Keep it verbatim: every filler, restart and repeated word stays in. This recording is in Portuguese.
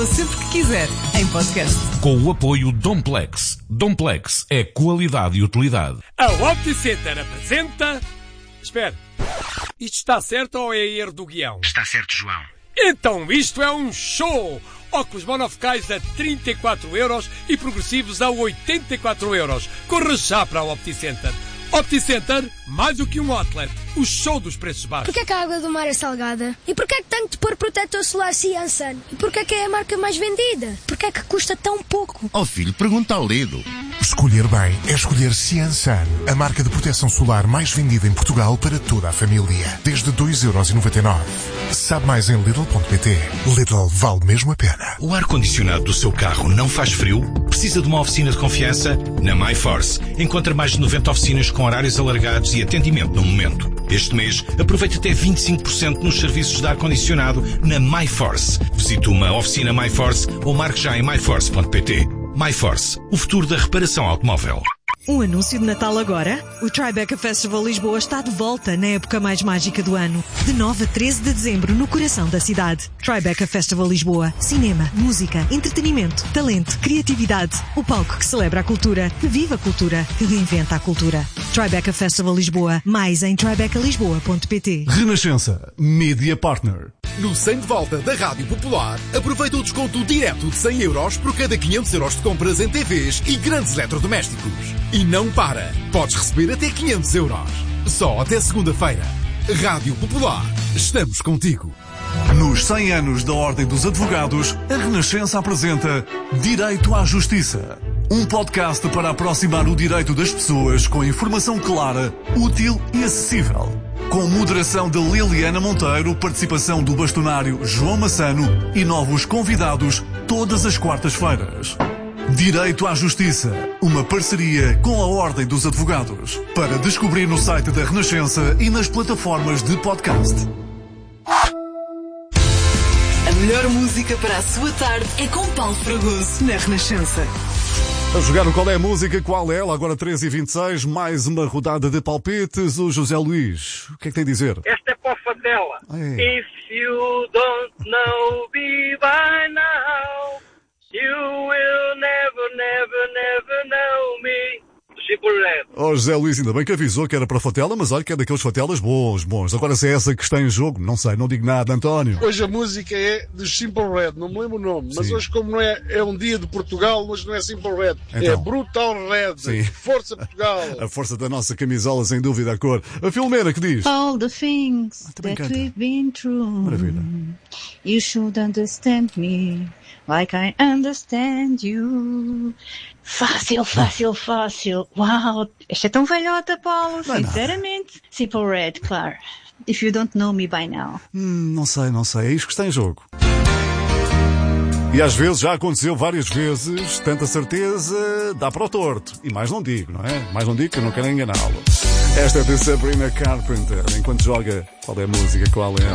sempre que quiser, em podcast. Com o apoio Domplex. Domplex é qualidade e utilidade. A OptiCenter apresenta... Espera, isto está certo ou é erro do guião? Está certo, João. Então isto é um show! Óculos monofocais a trinta e quatro euros e progressivos a oitenta e quatro euros. Corra já para a OptiCenter. OptiCenter, mais do que um outlet. O show dos preços baixos. Porquê que a água do mar é salgada? E porquê que tenho de pôr protetor solar Ciansan? E porquê que é a marca mais vendida? Porquê que custa tão pouco? Ó filho, pergunta ao Lido. Escolher bem é escolher Ciansan, a marca de proteção solar mais vendida em Portugal para toda a família. Desde dois euros e noventa e nove. Sabe mais em Lidl ponto pt. Lidl vale mesmo a pena. O ar-condicionado do seu carro não faz frio? Precisa de uma oficina de confiança? Na MyForce. Encontra mais de noventa oficinas com horários alargados e atendimento no momento. Este mês, aproveite até vinte e cinco por cento nos serviços de ar-condicionado na MyForce. Visite uma oficina MyForce ou marque já em my force ponto pt. MyForce, o futuro da reparação automóvel. Um anúncio de Natal agora? O Tribeca Festival Lisboa está de volta na época mais mágica do ano. De nove a treze de dezembro, no coração da cidade. Tribeca Festival Lisboa. Cinema, música, entretenimento, talento, criatividade. O palco que celebra a cultura, que vive a cultura, que reinventa a cultura. Tribeca Festival Lisboa. Mais em tribeca lisboa ponto pt. Renascença. Media Partner. No cem de volta da Rádio Popular, aproveita o desconto direto de cem euros por cada quinhentos euros de compras em T Vs e grandes eletrodomésticos. E não para! Podes receber até quinhentos euros. Só até segunda-feira. Rádio Popular. Estamos contigo. Nos cem anos da Ordem dos Advogados, a Renascença apresenta Direito à Justiça. Um podcast para aproximar o direito das pessoas com informação clara, útil e acessível. Com moderação de Liliana Monteiro, participação do bastonário João Massano e novos convidados todas as quartas-feiras. Direito à Justiça, uma parceria com a Ordem dos Advogados. Para descobrir no site da Renascença e nas plataformas de podcast. A melhor música para a sua tarde é com Paulo Fragoso, na Renascença. A jogar o Qual é a Música, Qual é ela? Agora treze e vinte e seis, mais uma rodada de palpites. O José Luís, o que é que tem a dizer? Esta é para a Fadela. É. If you don't know me by now, you will never, never, never know me. Simple Red. Oh, José Luís, ainda bem que avisou que era para Fatela, mas olha que é daqueles Fatelas bons, bons. Agora se é essa que está em jogo, não sei, não digo nada, António. Hoje a música é de Simple Red, não me lembro o nome, mas Sim. hoje como não é, é um dia de Portugal, hoje não é Simple Red, então. É Brutal Red. Sim. Força Portugal. A força da nossa camisola, sem dúvida, a cor. A Filomena que diz? All the things ah, that canta. we've been through. Maravilha. You should understand me like I understand you. Fácil, fácil, fácil. Uau, esta é tão velhota, Paulo. Não sinceramente. É Simple Red, claro. If you don't know me by now. Hum, não sei, não sei. É isto que está em jogo. E às vezes, já aconteceu várias vezes, tanta certeza, dá para o torto. E mais não digo, não é? Mais não digo que eu não quero enganá-lo. Esta é de Sabrina Carpenter. Enquanto joga, qual é a música, qual é ela?